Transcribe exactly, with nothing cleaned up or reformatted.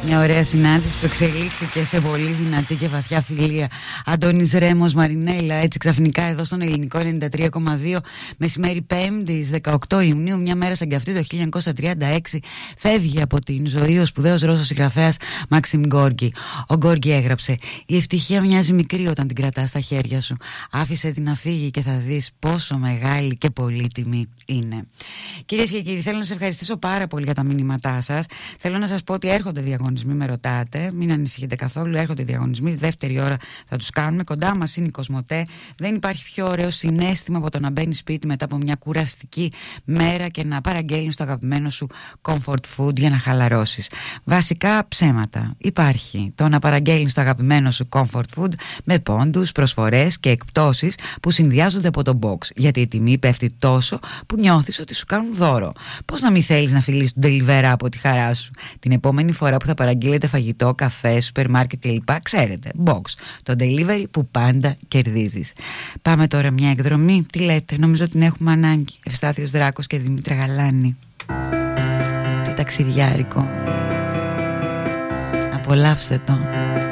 Μια ωραία συνάντηση που εξελίχθηκε σε πολύ δυνατή και βαθιά φιλία. Αντώνης Ρέμος, Μαρινέλα, έτσι ξαφνικά εδώ στον Ελληνικό ενενήντα τρία κόμμα δύο, μεσημέρι Πέμπτης δεκαοκτώ Ιουνίου, μια μέρα σαν και αυτή το χίλια εννιακόσια τριάντα έξι, φεύγει από την ζωή ο σπουδαίος Ρώσος συγγραφέας Μάξιμ Γκόρκι. Ο Γκόρκι έγραψε: «Η ευτυχία μοιάζει μικρή όταν την κρατάς στα χέρια σου. Άφησε την να φύγει και θα δεις πόσο μεγάλη και πολύτιμη είναι». Κυρίες και κύριοι, θέλω να σας ευχαριστήσω πάρα πολύ για τα μηνύματά σας. Θέλω να σας πω ότι έρχονται διαγωνισμοί, με ρωτάτε. Μην ανησυχείτε καθόλου, έρχονται διαγωνισμοί. Δεύτερη ώρα θα τους κάνουμε. Κοντά μας είναι η Κοσμοτέ. Δεν υπάρχει πιο ωραίο συναίσθημα από το να μπαίνεις σπίτι μετά από μια κουραστική μέρα και να παραγγέλνεις το αγαπημένο σου comfort food για να χαλαρώσεις. Βασικά ψέματα. Υπάρχει το να παραγγέλνεις το αγαπημένο σου comfort food με πόντους, προσφορές και εκπτώσεις που συνδυάζονται από το box. Γιατί η τιμή πέφτει τόσο που νιώθεις ότι σου κάνουν δώρο. Πώς να μην θέλεις να φιλήσεις τον delivery από τη χαρά σου? Την επόμενη φορά που θα παραγγείλετε φαγητό, καφέ, σούπερ μάρκετ κλπ. Ξέρετε, box. Το delivery που πάντα κερδίζεις. Πάμε τώρα μια εκδρομή. Τι λέτε? Νομίζω ότι την έχουμε ανάγκη. Ευστάθιος Δράκος και Δημήτρα Γαλάνη. Τι ταξιδιάρικο. Απολαύστε το.